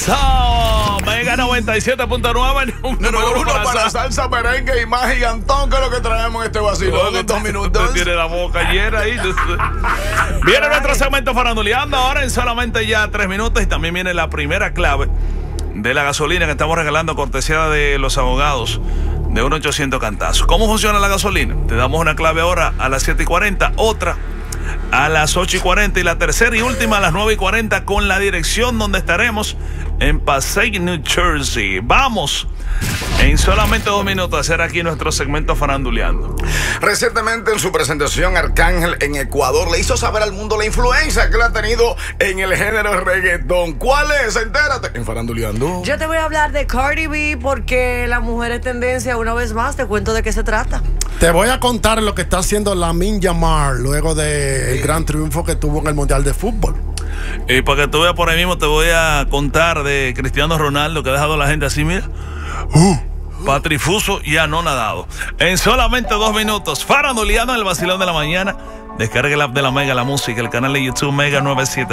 Eso, Mega 97.9, número uno para salsa, merengue y más gigantón, que es lo que traemos en este vacilón en 2 minutos. Usted tiene la boca llena ahí. Viene nuestro segmento faranduleando ahora en solamente ya 3 minutos, y también viene la primera clave de la gasolina que estamos regalando, cortesía de los abogados de 1-800 Cantazo. ¿Cómo funciona la gasolina? Te damos una clave ahora a las 7:40, otra a las 8:40 y la tercera y última a las 9:40 con la dirección donde estaremos en Passaic, New Jersey. Vamos en solamente 2 minutos a hacer aquí nuestro segmento faranduleando. Recientemente en su presentación, Arcángel en Ecuador le hizo saber al mundo la influencia que él ha tenido en el género reggaetón. ¿Cuál es? Entérate en Faranduleando. Yo te voy a hablar de Cardi B porque la mujer es tendencia. Una vez más te cuento de qué se trata. Te voy a contar lo que está haciendo Lamine Yamal luego del gran triunfo que tuvo en el Mundial de Fútbol. Y para que tú veas por ahí mismo, te voy a contar de Cristiano Ronaldo, que ha dejado a la gente así, mira, patrifuso y anonadado. En solamente 2 minutos, faranduleando en el vacilón de la mañana. Descarga el app de la Mega, la música, el canal de YouTube Mega 97.